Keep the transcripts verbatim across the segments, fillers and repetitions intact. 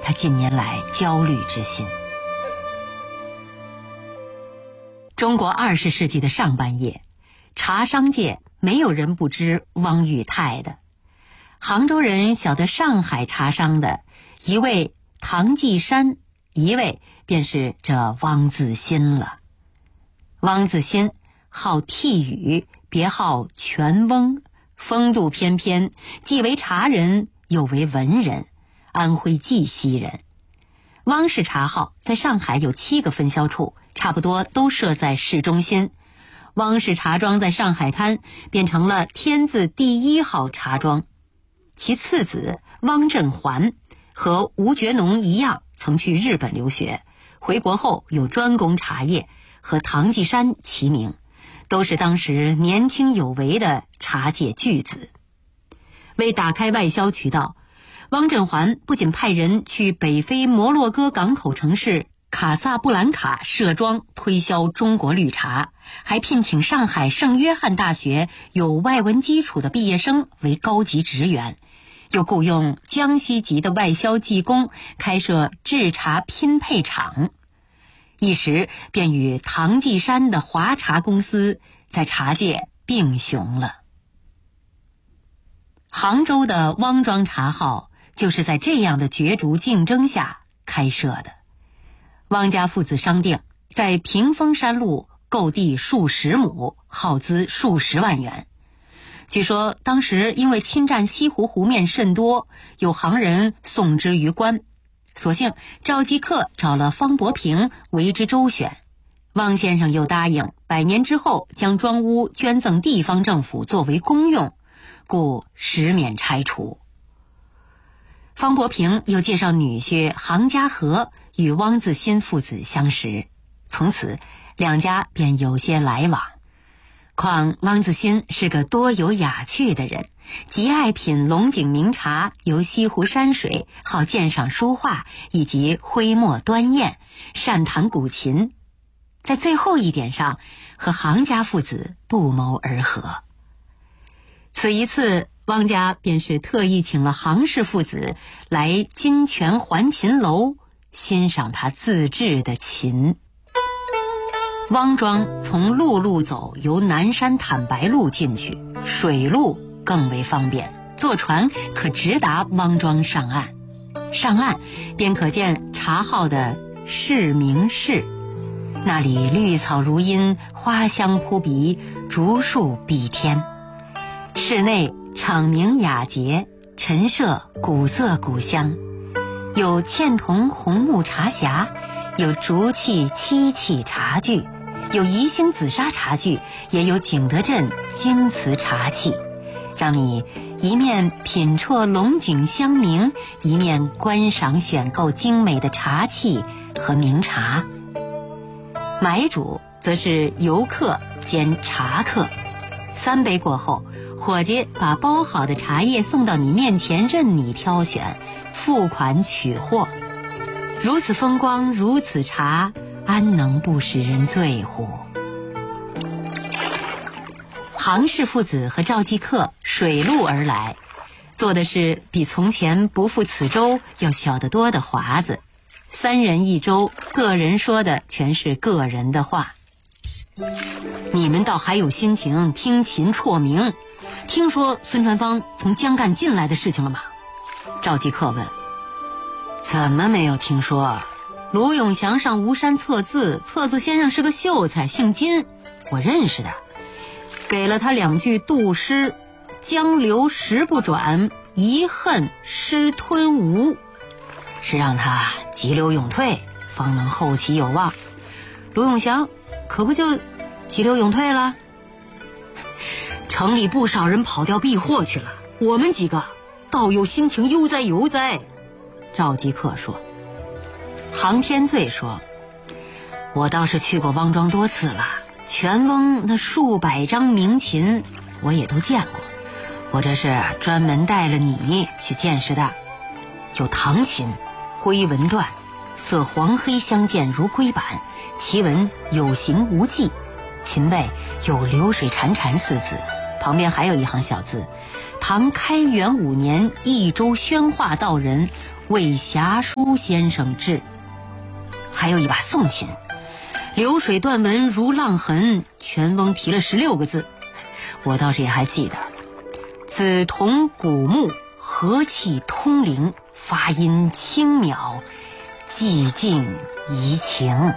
他近年来焦虑之心。中国二十世纪的上半叶，茶商界没有人不知汪裕泰的。杭州人晓得上海茶商的，一位唐季山，一位便是这汪自新了。汪自新号替宇，别号全翁，风度翩翩，既为茶人又为文人，安徽绩溪人。汪氏茶号在上海有七个分销处，差不多都设在市中心。汪氏茶庄在上海滩变成了天字第一号茶庄。其次子汪振环和吴觉农一样，曾去日本留学，回国后有专攻茶叶，和唐季山齐名，都是当时年轻有为的茶界巨子。为打开外销渠道，汪振环不仅派人去北非摩洛哥港口城市卡萨布兰卡设庄推销中国绿茶，还聘请上海圣约翰大学有外文基础的毕业生为高级职员，又雇用江西籍的外销技工开设制茶拼配厂，一时便与唐季山的华茶公司在茶界并雄了。杭州的汪庄茶号就是在这样的角逐竞争下开设的。汪家父子商定在屏风山路购地数十亩，耗资数十万元。据说当时因为侵占西湖湖面甚多，有行人送之于官，所幸赵继克找了方伯平为之周旋，汪先生又答应百年之后将庄屋捐赠地方政府作为公用，故实免拆除。方伯平又介绍女婿杭家和与汪自新父子相识，从此两家便有些来往。况汪自新是个多有雅趣的人，极爱品龙井名茶，游西湖山水，好鉴赏书画，以及徽墨端砚，善弹古琴。在最后一点上，和杭家父子不谋而合。此一次，汪家便是特意请了杭氏父子来金泉环琴楼欣赏他自制的琴。汪庄从陆路走，由南山坦白路进去，水路更为方便，坐船可直达汪庄上岸。上岸便可见茶号的市明室，那里绿草如茵，花香扑鼻，竹树蔽天。室内敞明雅洁，陈设古色古香，有嵌铜红木茶匣，有竹器漆器茶具，有宜兴紫砂茶具，也有景德镇京瓷茶器，让你一面品啜龙井香茗，一面观赏选购精美的茶器和名茶。买主则是游客兼茶客，三杯过后，伙计把包好的茶叶送到你面前，任你挑选，付款取货。如此风光，如此茶，安能不使人醉乎？杭氏父子和赵继克水路而来，做的是比从前不负此舟要小得多的华子。三人一舟，个人说的全是个人的话。你们倒还有心情听琴啜名，听说孙传芳从江干进来的事情了吗？赵继克问。怎么没有听说？卢永祥上吴山测字，测字先生是个秀才，姓金，我认识的，给了他两句杜诗：江流石不转，遗恨失吞吴，是让他急流勇退，方能后起有望。卢永祥可不就急流勇退了？城里不少人跑掉避祸去了，我们几个倒有心情悠哉悠哉。赵继克说。杭天醉说，我倒是去过汪庄多次了，全翁那数百张名琴我也都见过，我这是专门带了你去见识的。有唐琴，灰纹缎，色黄黑相间如龟板，其纹有形无迹，琴背有流水潺潺四字， 旁边还有一行小字：唐开元五年，益州宣化道人为侠书先生制。还有一把宋琴，流水断纹如浪痕，全翁题了十六个字，我倒是也还记得：紫铜古木，和气通灵，发音轻渺，寂静怡情。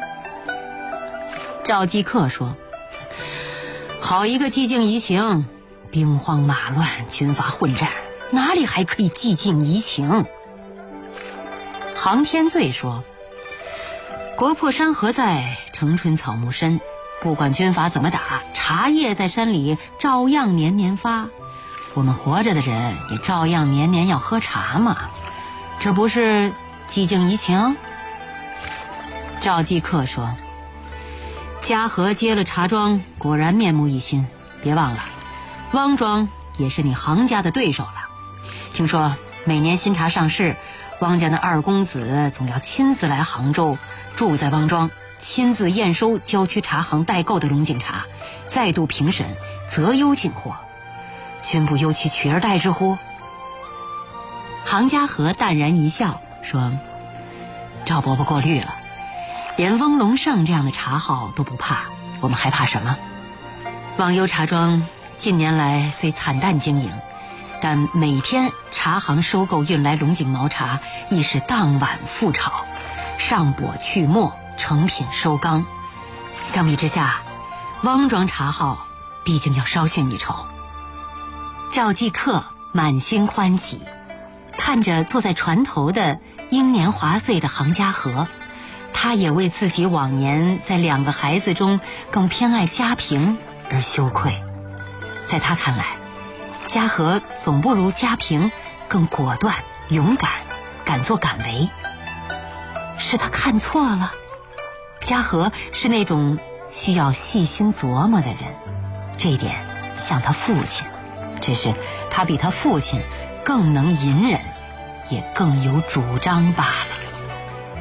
赵继克说，好一个寂静怡情，兵荒马乱，军阀混战，哪里还可以寂静怡情？杭天醉说，国破山河在，城春草木深，不管军阀怎么打，茶叶在山里照样年年发，我们活着的人也照样年年要喝茶嘛，这不是寂静怡情？赵继克说，嘉禾接了茶庄，果然面目一新，别忘了汪庄也是你杭家的对手了。听说每年新茶上市，汪家的二公子总要亲自来杭州，住在汪庄，亲自验收郊区茶行代购的龙井茶，再度评审择优进货，君不忧其取而代之乎？杭嘉禾淡然一笑说，赵伯伯过虑了，连翁龙盛这样的茶号都不怕，我们还怕什么？忘忧茶庄近年来虽惨淡经营，但每天茶行收购运来龙井毛茶亦是当晚复炒，上钵去沫，成品收缸。相比之下，汪庄茶号毕竟要稍逊一筹。赵继克满心欢喜，看着坐在船头的英年华岁的杭嘉禾，他也为自己往年在两个孩子中更偏爱嘉平而羞愧。在他看来，嘉禾总不如嘉平更果断勇敢，敢作敢为。是他看错了？嘉禾是那种需要细心琢磨的人，这一点像他父亲，只是他比他父亲更能隐忍，也更有主张罢了。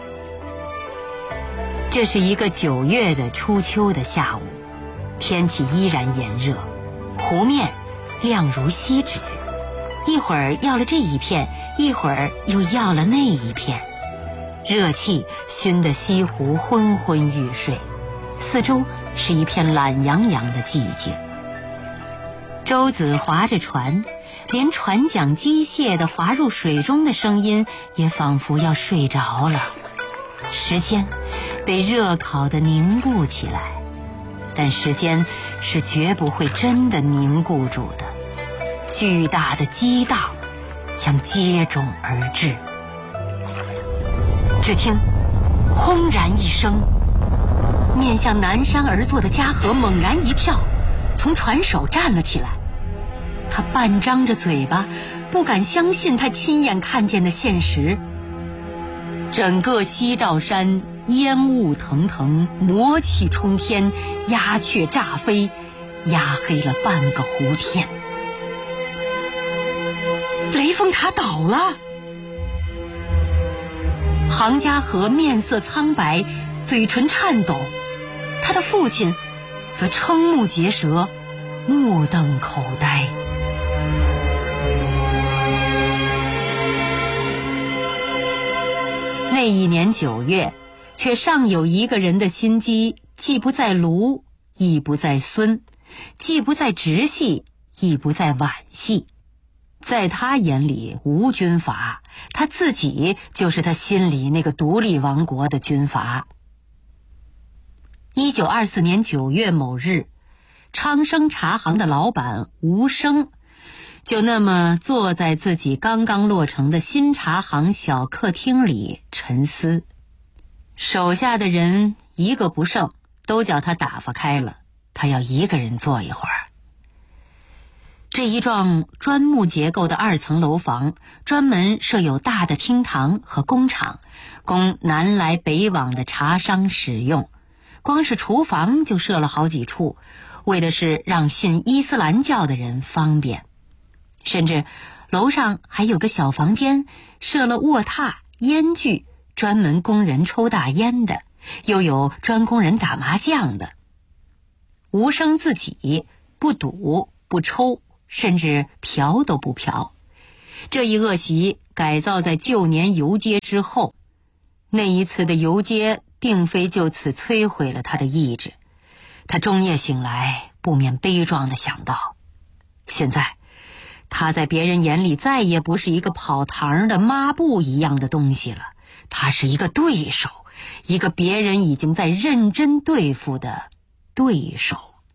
这是一个九月的初秋的下午，天气依然炎热，湖面亮如锡纸，一会儿要了这一片，一会儿又要了那一片，热气熏得西湖昏昏欲睡，四周是一片懒洋洋的寂静。舟子划着船，连船桨机械地滑入水中的声音也仿佛要睡着了。时间被热烤得凝固起来，但时间是绝不会真的凝固住的，巨大的激荡将接踵而至。只听轰然一声，面向南山而坐的嘉禾猛然一跳，从船首站了起来。他半张着嘴巴，不敢相信他亲眼看见的现实。整个西照山烟雾腾腾，魔气冲天，鸦雀乍飞，压黑了半个湖天。雷峰塔倒了！杭嘉禾面色苍白，嘴唇颤抖，他的父亲则瞠目结舌，目瞪口呆。那一年九月，却尚有一个人的心机，既不在卢，亦不在孙，既不在直系，亦不在皖系。在他眼里无军阀，他自己就是他心里那个独立王国的军阀。一九二四年九月某日，昌生茶行的老板吴生就那么坐在自己刚刚落成的新茶行小客厅里沉思，手下的人一个不剩，都叫他打发开了，他要一个人坐一会儿。这一幢砖木结构的二层楼房，专门设有大的厅堂和工厂，供南来北往的茶商使用。光是厨房就设了好几处，为的是让信伊斯兰教的人方便。甚至楼上还有个小房间，设了卧榻、烟具，专门供人抽大烟的，又有专供人打麻将的。吴生自己不赌不抽，甚至嫖都不嫖。这一恶习改造在旧年游街之后，那一次的游街并非就此摧毁了他的意志。他终夜醒来，不免悲壮地想到，现在他在别人眼里再也不是一个跑堂的抹布一样的东西了，他是一个对手，一个别人已经在认真对付的对手。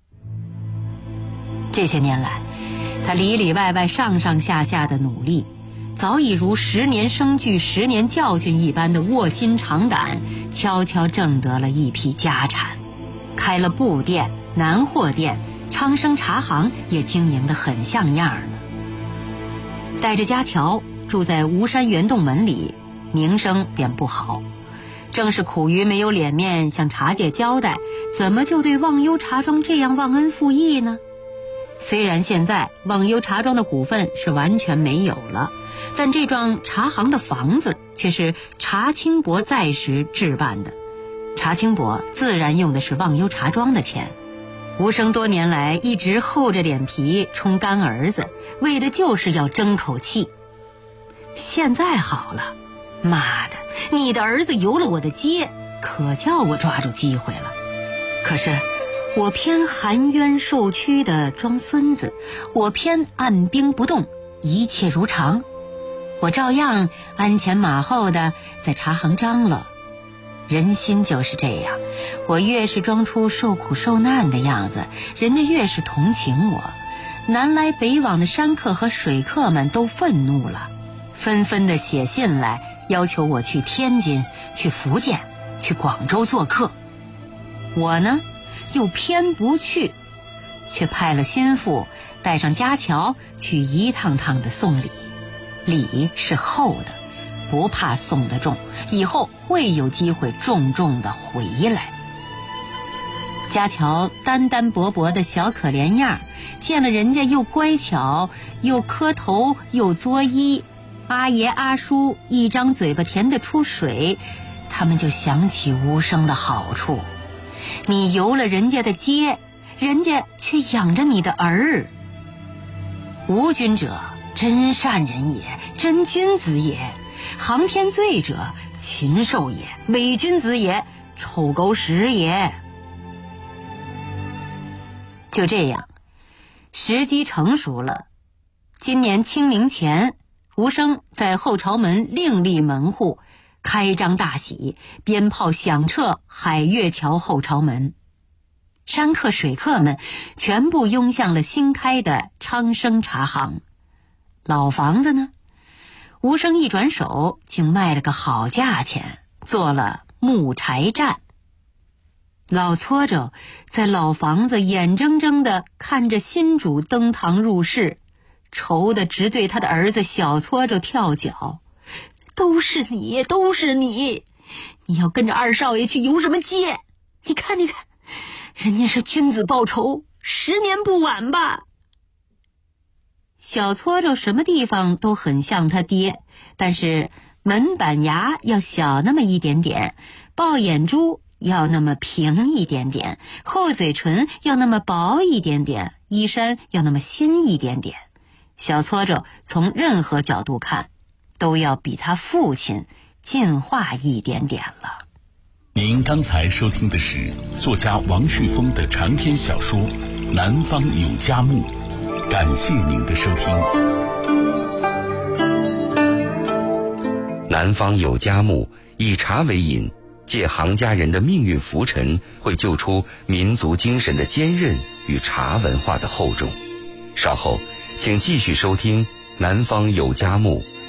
这些年来，他里里外外上上下下的努力，早已如十年生聚十年教训一般的卧薪尝胆，悄悄挣得了一批家产，开了布店、南货店，昌生茶行也经营得很像样了。带着家乔住在吴山圆洞门里，名声便不好。正是苦于没有脸面向茶界交代，怎么就对忘忧茶庄这样忘恩负义呢？虽然现在忘忧茶庄的股份是完全没有了，但这幢茶行的房子却是查清伯在时置办的。查清伯自然用的是忘忧茶庄的钱。吴生多年来一直厚着脸皮充干儿子，为的就是要争口气。现在好了，妈的，你的儿子游了我的街，可叫我抓住机会了。可是我偏含冤受屈的装孙子，我偏按兵不动，一切如常。我照样鞍前马后的在茶行张罗。人心就是这样，我越是装出受苦受难的样子，人家越是同情我。南来北往的山客和水客们都愤怒了，纷纷的写信来要求我去天津、去福建、去广州做客。我呢又偏不去，却派了心腹带上家乔去一趟趟的送礼。礼是厚的，不怕送得重，以后会有机会重重的回来。家乔单单薄薄的小可怜样，见了人家又乖巧又磕头又作揖，阿爷阿叔一张嘴巴甜得出水，他们就想起无声的好处。你游了人家的街，人家却养着你的儿。无君者真善人也，真君子也；航天罪者禽兽也，伪君子也，臭狗屎也。就这样，时机成熟了。今年清明前，吴生在后朝门另立门户，开张大喜，鞭炮响彻海月桥后朝门。山客水客们全部拥向了新开的昌生茶行。老房子呢，吴生一转手竟卖了个好价钱，做了木柴站。老搓着在老房子眼睁睁地看着新主登堂入室，愁得直对他的儿子小搓着跳脚。都是你，都是你，你要跟着二少爷去游什么街？你看你看，人家是君子报仇，十年不晚吧。小搓着什么地方都很像他爹，但是门板牙要小那么一点点，豹眼珠要那么平一点点，厚嘴唇要那么薄一点点，衣衫要那么新一点点。小搓着从任何角度看，都要比他父亲进化一点点了。 您刚才收听的是作家王旭峰的长篇小说《南方有佳木》，感谢您的收听。 南方有佳木，以茶为引，借行家人的命运浮沉，会救出民族精神的坚韧与茶文化的厚重。稍后请继续收听南方有佳木